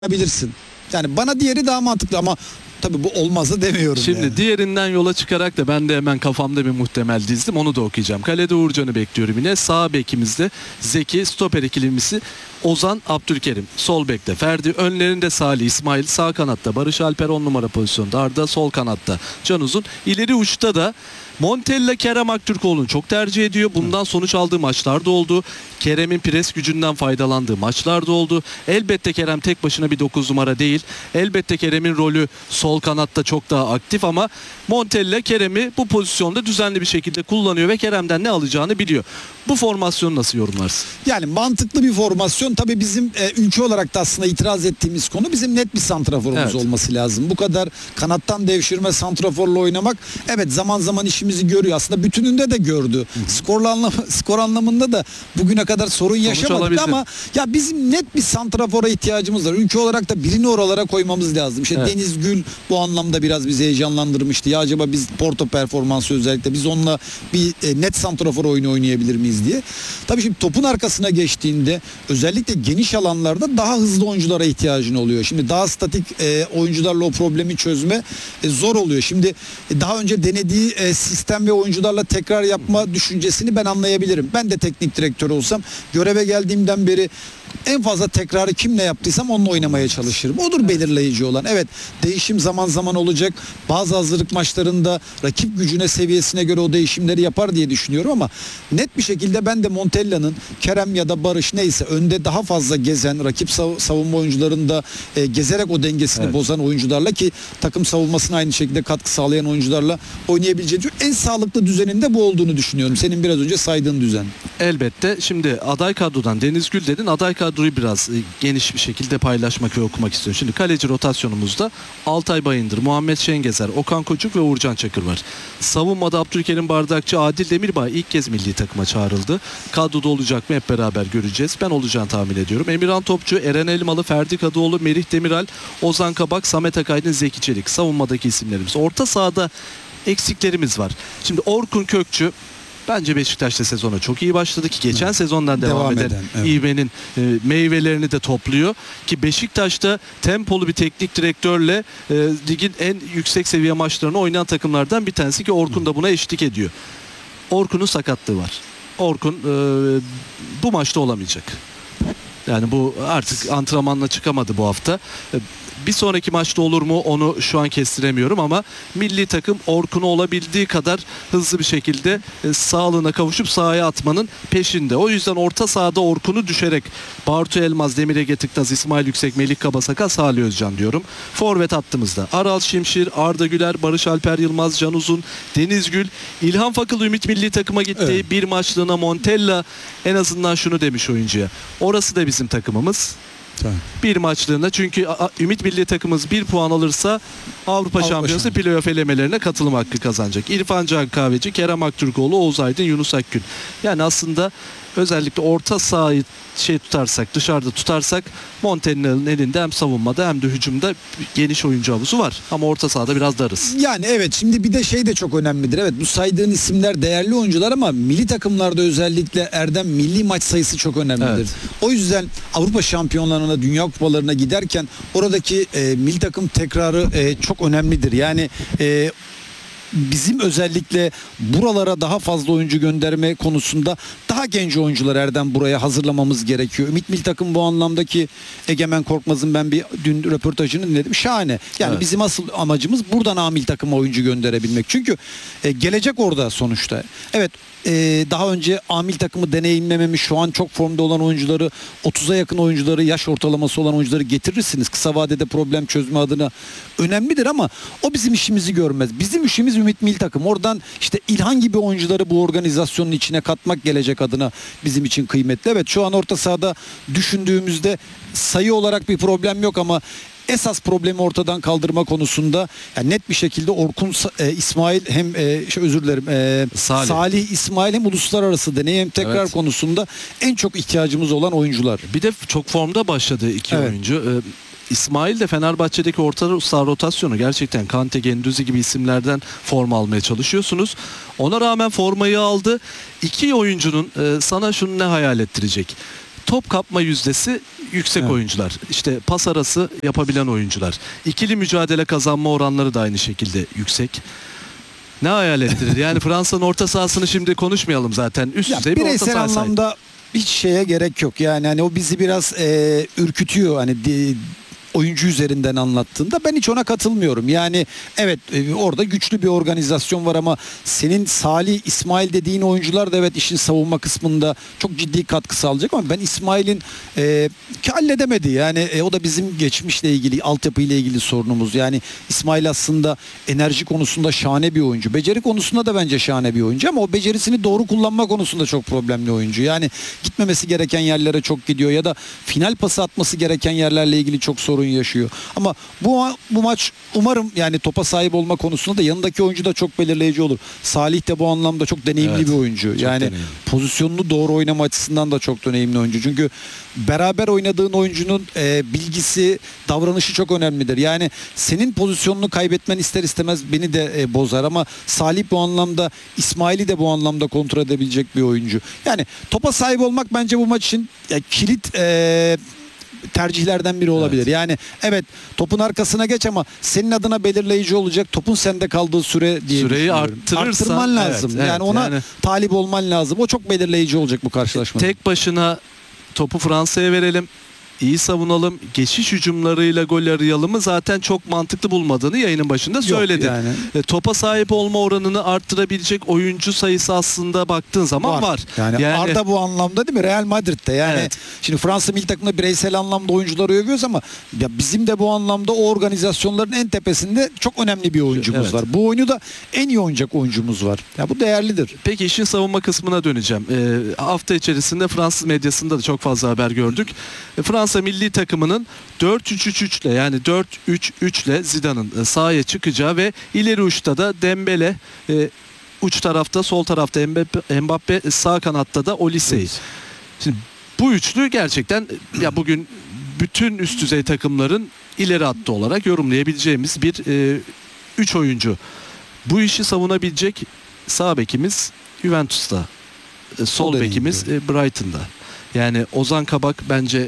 bilirsin. Yani bana diğeri daha mantıklı ama tabii bu olmazsa demiyorum. Şimdi yani. diğerinden yola çıkarak da ben de hemen kafamda bir muhtemel dizdim. Onu da okuyacağım. Kalede Uğurcan'ı bekliyorum yine. Sağ bekimizde Zeki, stoper ikilimisi Ozan, Abdülkerim. Sol bekte Ferdi, önlerinde Salih, İsmail, sağ kanatta Barış Alper 10 numara pozisyonda, Arda sol kanatta Can Uzun. İleri uçta da Montella Kerem Aktürkoğlu'nu çok tercih ediyor. Bundan sonuç aldığı maçlar da oldu. Kerem'in pres gücünden faydalandığı maçlar da oldu. Elbette Kerem tek başına bir 9 numara değil. Elbette Kerem'in rolü sol kanatta çok daha aktif ama Montella Kerem'i bu pozisyonda düzenli bir şekilde kullanıyor ve Kerem'den ne alacağını biliyor. Bu formasyonu nasıl yorumlarsın? Yani mantıklı bir formasyon. Tabii bizim ülke olarak da aslında itiraz ettiğimiz konu bizim net bir santraforumuz olması lazım. Bu kadar kanattan devşirme santraforla oynamak evet zaman zaman işimizi görüyor. Aslında bütününde de gördü. Skor anlamında da bugüne kadar sorun yaşamadık ama ya bizim net bir santrafora ihtiyacımız var. Ülke olarak da birini oralara koymamız lazım. İşte Deniz Gül bu anlamda biraz bizi heyecanlandırmıştı. Ya acaba biz Porto performansı özellikle biz onunla bir net santrafor oyunu oynayabilir miyiz diye. Tabii şimdi topun arkasına geçtiğinde özellikle geniş alanlarda daha hızlı oyunculara ihtiyacın oluyor. Şimdi daha statik oyuncularla o problemi çözme zor oluyor. Şimdi daha önce denediği sistem ve oyuncularla tekrar yapma düşüncesini ben anlayabilirim. Ben de teknik direktör olsam göreve geldiğimden beri en fazla tekrarı kimle yaptıysam onunla oynamaya çalışırım. Odur belirleyici olan. Evet değişim zaman zaman olacak. Bazı hazırlık maçlarında rakip gücüne seviyesine göre o değişimleri yapar diye düşünüyorum ama net bir şekilde ben de Montella'nın Kerem ya da Barış neyse önde daha fazla gezen rakip savunma oyuncularında gezerek o dengesini bozan oyuncularla ki takım savunmasına aynı şekilde katkı sağlayan oyuncularla oynayabileceği en sağlıklı düzeninde bu olduğunu düşünüyorum. Senin biraz önce saydığın düzen. Elbette. Şimdi aday kadrodan Deniz Gül dedin. Aday kadroyu biraz geniş bir şekilde paylaşmak ve okumak istiyorum. Şimdi kaleci rotasyonumuzda Altay Bayındır, Muhammed Şengezer, Okan Koçuk ve Uğurcan Çakır var. Savunmada Abdülkerim Bardakçı, Adil Demirbay ilk kez milli takıma çağrıldı. Kadroda olacak mı hep beraber göreceğiz. Ben olacağını tahmin ediyorum. Emirhan Topçu, Eren Elmalı, Ferdi Kadıoğlu, Merih Demiral, Ozan Kabak, Samet Akaydın, Zeki Çelik. Savunmadaki isimlerimiz. Orta sahada eksiklerimiz var. Şimdi Orkun Kökçü bence Beşiktaş'ta sezona çok iyi başladı ki geçen sezondan devam eden ivmenin meyvelerini de topluyor ki Beşiktaş'ta tempolu bir teknik direktörle ligin en yüksek seviye maçlarını oynayan takımlardan bir tanesi ki Orkun da buna eşlik ediyor. Orkun'un sakatlığı var. Orkun bu maçta olamayacak. Yani bu artık antrenmanla çıkamadı bu hafta. Bir sonraki maçta olur mu onu şu an kestiremiyorum ama milli takım Orkun'u olabildiği kadar hızlı bir şekilde sağlığına kavuşup sahaya atmanın peşinde. O yüzden orta sahada Orkun'u düşerek Bartu Elmaz, Demir Ege Tıknaz, İsmail Yüksek, Melih Kabasaka, Salih Özcan diyorum. Forvet hattımızda Aral Şimşir, Arda Güler, Barış Alper Yılmaz, Can Uzun, Deniz Gül, İlhan Fakıl Ümit milli takıma gitti. Bir maçlığına Montella en azından şunu demiş oyuncuya. Orası da bizim takımımız. Bir maçlığında çünkü Ümit milli takımımız 1 puan alırsa Avrupa Şampiyonası playoff elemelerine katılım hakkı kazanacak. İrfan Can Kahveci, Kerem Aktürkoğlu, Oğuz Aydın, Yunus Akgün. Yani aslında özellikle orta sahayı tutarsak, dışarıda tutarsak Montella'nın elinde hem savunmada hem de hücumda geniş oyuncu havuzu var. Ama orta sahada biraz darız. Yani evet şimdi bir de şey de çok önemlidir. Evet bu saydığın isimler değerli oyuncular ama milli takımlarda özellikle Erdem milli maç sayısı çok önemlidir. Evet. O yüzden Avrupa şampiyonlarına, dünya kupalarına giderken oradaki milli takım tekrarı çok önemlidir. Yani bizim özellikle buralara daha fazla oyuncu gönderme konusunda daha genç oyuncular Erdem buraya hazırlamamız gerekiyor. Ümit milli takım bu anlamdaki Egemen Korkmaz'ın ben bir dün röportajını dinledim. Şahane. Yani bizim asıl amacımız buradan A milli takıma oyuncu gönderebilmek. Çünkü gelecek orada sonuçta. Evet daha önce A milli takımı deneyimlememiş şu an çok formda olan oyuncuları 30'a yakın oyuncuları yaş ortalaması olan oyuncuları getirirsiniz. Kısa vadede problem çözme adına önemlidir ama o bizim işimizi görmez. Bizim işimiz Ümit milli takım. Oradan işte İlhan gibi oyuncuları bu organizasyonun içine katmak gelecek adına bizim için kıymetli. Evet şu an orta sahada düşündüğümüzde sayı olarak bir problem yok ama esas problemi ortadan kaldırma konusunda yani net bir şekilde Orkun İsmail hem özür dilerim Salih İsmail hem uluslararası deney hem tekrar konusunda en çok ihtiyacımız olan oyuncular. Bir de çok formda başladı iki oyuncu. İsmail de Fenerbahçe'deki orta saha rotasyonu gerçekten Kante, Gendüzi gibi isimlerden forma almaya çalışıyorsunuz. Ona rağmen formayı aldı. İki oyuncunun sana şunu ne hayal ettirecek? top kapma yüzdesi yüksek Evet. oyuncular. İşte pas arası yapabilen oyuncular. İkili mücadele kazanma oranları da aynı şekilde yüksek. Ne hayal ettirir? Yani Fransa'nın orta sahasını şimdi konuşmayalım zaten. Üst Ya düzey bir orta bireysel saha sahip. anlamda hiç şeye gerek yok. Yani hani o bizi biraz ürkütüyor. Hani oyuncu üzerinden anlattığında ben hiç ona katılmıyorum. Yani evet orada güçlü bir organizasyon var ama senin Salih, İsmail dediğin oyuncular da evet işin savunma kısmında çok ciddi katkı sağlayacak ama ben İsmail'in ki halledemedi. Yani o da bizim geçmişle ilgili, altyapıyla ilgili sorunumuz. Yani İsmail aslında enerji konusunda şahane bir oyuncu. Beceri konusunda da bence şahane bir oyuncu ama o becerisini doğru kullanma konusunda çok problemli oyuncu. Yani gitmemesi gereken yerlere çok gidiyor ya da final pası atması gereken yerlerle ilgili çok sorun yaşıyor. Ama bu maç umarım yani topa sahip olma konusunda da yanındaki oyuncu da çok belirleyici olur. Salih de bu anlamda çok deneyimli Evet, bir oyuncu. çok Yani deneyimli. pozisyonunu doğru oynama açısından da çok deneyimli oyuncu. Çünkü beraber oynadığın oyuncunun bilgisi, davranışı çok önemlidir. Yani senin pozisyonunu kaybetmen ister istemez beni de bozar ama Salih bu anlamda, İsmail'i de bu anlamda kontrol edebilecek bir oyuncu. Yani topa sahip olmak bence bu maç için kilit tercihlerden biri olabilir. Evet. Yani evet topun arkasına geç ama senin adına belirleyici olacak topun sende kaldığı süre diye Süreyi düşünüyorum. arttırırsan- Arttırman lazım. Evet, yani ona yani- talip olman lazım. O çok belirleyici olacak bu karşılaşmada. Tek başına topu Fransa'ya verelim. İyi savunalım. Geçiş hücumlarıyla gol arayalımı zaten çok mantıklı bulmadığını yayının başında söyledi. yani. Topa sahip olma oranını arttırabilecek oyuncu sayısı aslında baktığın zaman var. Yani Arda bu anlamda değil mi? Real Madrid'de yani Evet. şimdi Fransa milli takımında bireysel anlamda oyuncuları övüyoruz ama ya bizim de bu anlamda o organizasyonların en tepesinde çok önemli bir oyuncumuz Evet. var. Bu oyunu da en iyi oynayacak oyuncumuz var. Ya bu değerlidir. Peki işin savunma kısmına döneceğim. Hafta içerisinde Fransız medyasında da çok fazla haber gördük. Fransa milli takımının 4-3-3-3 ile yani 4-3-3 ile Zidane'ın sahaya çıkacağı ve ileri uçta da Dembele, uç tarafta sol tarafta Mbappe, sağ kanatta da Olisey. Şimdi bu üçlü gerçekten ya bugün bütün üst düzey takımların ileri hattı olarak yorumlayabileceğimiz bir 3 oyuncu. Bu işi savunabilecek sağ bekimiz Juventus'ta. Sol O da bekimiz Brighton'da. Yani Ozan Kabak bence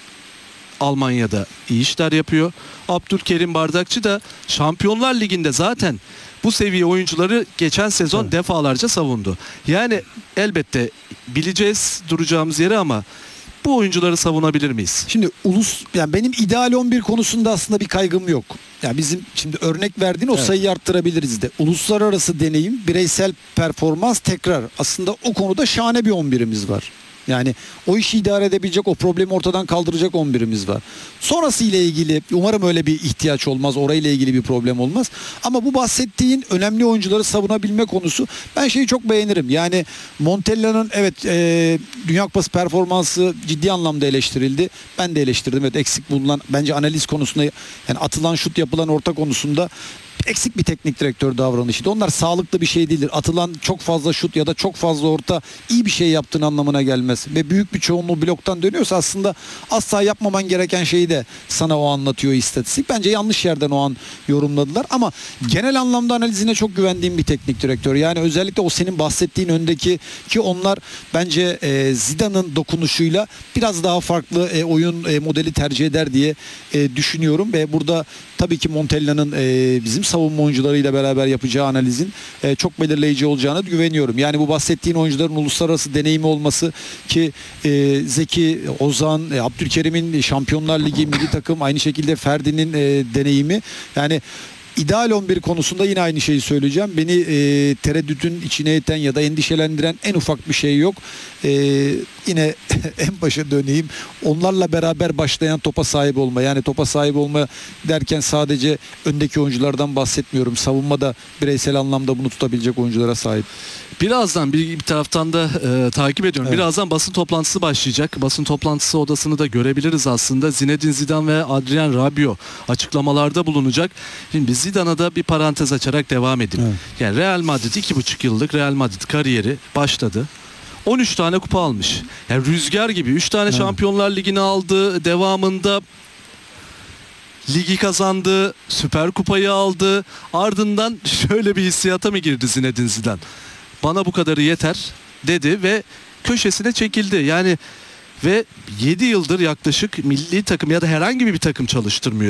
Almanya'da iyi işler yapıyor. Abdülkerim Bardakçı da Şampiyonlar Ligi'nde zaten bu seviye oyuncuları geçen sezon Evet. defalarca savundu. Yani elbette bileceğiz duracağımız yeri ama bu oyuncuları savunabilir miyiz? Şimdi yani benim ideal 11 konusunda aslında bir kaygım yok. Yani bizim şimdi örnek verdiğin o Evet. sayıyı arttırabiliriz de. Uluslararası deneyim, bireysel performans tekrar. Aslında o konuda şahane bir 11'imiz var. Yani o işi idare edebilecek, o problemi ortadan kaldıracak 11'imiz var. Sonrası ile ilgili umarım öyle bir ihtiyaç olmaz. Orayla ilgili bir problem olmaz. Ama bu bahsettiğin önemli oyuncuları savunabilme konusu ben şeyi çok beğenirim. Yani Montella'nın evet Dünya Kupası performansı ciddi anlamda eleştirildi. Ben de eleştirdim. Evet eksik bulunan bence analiz konusunda yani atılan şut yapılan orta konusunda eksik bir teknik direktör davranışıydı. Onlar sağlıklı bir şey değildir. Atılan çok fazla şut ya da çok fazla orta iyi bir şey yaptığın anlamına gelmez. Ve büyük bir çoğunluğu bloktan dönüyorsa aslında asla yapmaman gereken şeyi de sana o anlatıyor istatistik. Bence yanlış yerden o an yorumladılar ama genel anlamda analizine çok güvendiğim bir teknik direktör. Yani özellikle o senin bahsettiğin öndeki ki onlar bence Zidane'ın dokunuşuyla biraz daha farklı oyun modeli tercih eder diye düşünüyorum ve burada tabii ki Montella'nın bizim savunma oyuncularıyla beraber yapacağı analizin çok belirleyici olacağına güveniyorum. Yani bu bahsettiğin oyuncuların uluslararası deneyimi olması ki Zeki, Ozan, Abdülkerim'in Şampiyonlar Ligi milli takım aynı şekilde Ferdi'nin deneyimi yani İdeal 11 konusunda yine aynı şeyi söyleyeceğim. Beni tereddütün içine iten ya da endişelendiren en ufak bir şey yok. Yine en başa döneyim. Onlarla beraber başlayan topa sahip olma. Yani topa sahip olma derken sadece öndeki oyunculardan bahsetmiyorum. Savunmada bireysel anlamda bunu tutabilecek oyunculara sahip. Birazdan bir taraftan da takip ediyorum. Evet. Birazdan basın toplantısı başlayacak. Basın toplantısı odasını da görebiliriz aslında. Zinedine Zidane ve Adrien Rabiot açıklamalarda bulunacak. Şimdi Zidane'a da bir parantez açarak devam edeyim. Evet. Yani Real Madrid 2,5 yıllık Real Madrid kariyeri başladı. 13 tane kupa almış. Yani rüzgar gibi 3 tane Evet. Şampiyonlar Ligi'ni aldı. Devamında ligi kazandı, Süper Kupayı aldı. Ardından şöyle bir hissiyata mı girdi Zinedine Zidane? Bana bu kadarı yeter dedi ve köşesine çekildi. Yani ve 7 yıldır yaklaşık milli takım ya da herhangi bir takım çalıştırmıyor